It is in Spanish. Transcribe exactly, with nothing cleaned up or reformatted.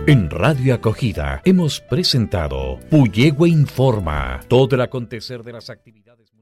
En Radio Acogida hemos presentado Puyehue Informa, todo el acontecer de las actividades